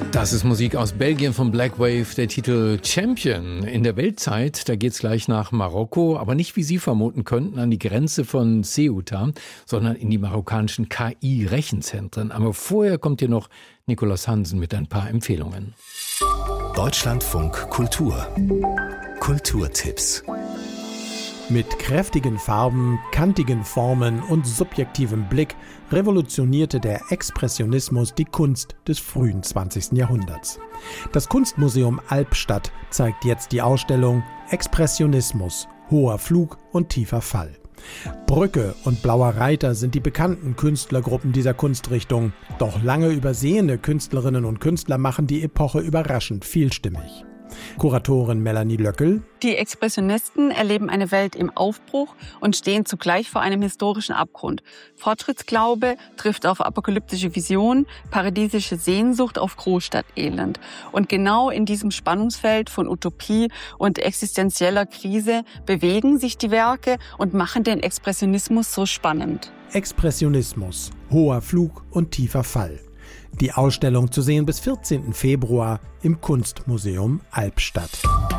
Das ist Musik aus Belgien von Black Wave, der Titel Champion. In der Weltzeit, da geht's gleich nach Marokko, aber nicht, wie Sie vermuten könnten, an die Grenze von Ceuta, sondern in die marokkanischen KI-Rechenzentren. Aber vorher kommt hier noch Nikolaus Hansen mit ein paar Empfehlungen. Deutschlandfunk Kultur. Kulturtipps. Mit kräftigen Farben, kantigen Formen und subjektivem Blick revolutionierte der Expressionismus die Kunst des frühen 20. Jahrhunderts. Das Kunstmuseum Albstadt zeigt jetzt die Ausstellung Expressionismus, hoher Flug und tiefer Fall. Brücke und Blauer Reiter sind die bekannten Künstlergruppen dieser Kunstrichtung. Doch lange übersehene Künstlerinnen und Künstler machen die Epoche überraschend vielstimmig. Kuratorin Melanie Löckel: Die Expressionisten erleben eine Welt im Aufbruch und stehen zugleich vor einem historischen Abgrund. Fortschrittsglaube trifft auf apokalyptische Visionen, paradiesische Sehnsucht auf Großstadtelend. Und genau in diesem Spannungsfeld von Utopie und existenzieller Krise bewegen sich die Werke und machen den Expressionismus so spannend. Expressionismus, hoher Flug und tiefer Fall. Die Ausstellung zu sehen bis 14. Februar im Kunstmuseum Albstadt.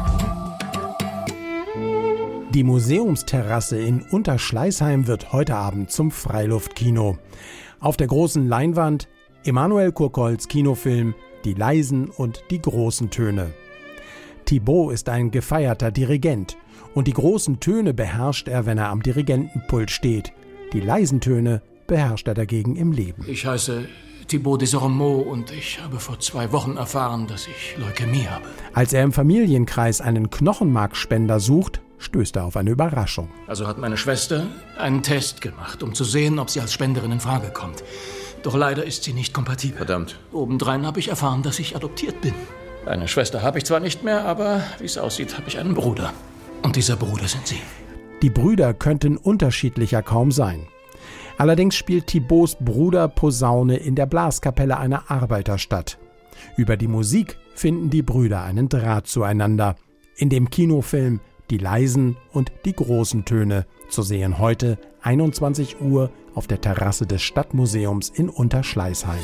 Die Museumsterrasse in Unterschleißheim wird heute Abend zum Freiluftkino. Auf der großen Leinwand Emanuel Kurkolds Kinofilm Die leisen und die großen Töne. Thibaut ist ein gefeierter Dirigent und die großen Töne beherrscht er, wenn er am Dirigentenpult steht. Die leisen Töne beherrscht er dagegen im Leben. Ich heiße Thibaut Desormeaux und ich habe vor 2 Wochen erfahren, dass ich Leukämie habe. Als er im Familienkreis einen Knochenmarkspender sucht, stößt er auf eine Überraschung. Also hat meine Schwester einen Test gemacht, um zu sehen, ob sie als Spenderin in Frage kommt. Doch leider ist sie nicht kompatibel. Verdammt. Obendrein habe ich erfahren, dass ich adoptiert bin. Eine Schwester habe ich zwar nicht mehr, aber wie es aussieht, habe ich einen Bruder. Und dieser Bruder sind Sie. Die Brüder könnten unterschiedlicher kaum sein. Allerdings spielt Thibauts Bruder Posaune in der Blaskapelle einer Arbeiterstadt. Über die Musik finden die Brüder einen Draht zueinander. In dem Kinofilm Die leisen und die großen Töne, zu sehen heute 21 Uhr auf der Terrasse des Stadtmuseums in Unterschleißheim.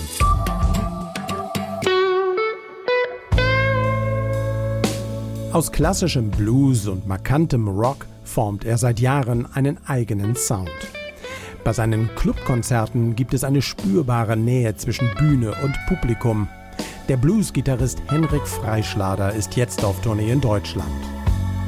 Aus klassischem Blues und markantem Rock formt er seit Jahren einen eigenen Sound. Bei seinen Clubkonzerten gibt es eine spürbare Nähe zwischen Bühne und Publikum. Der Blues-Gitarrist Henrik Freischlader ist jetzt auf Tournee in Deutschland.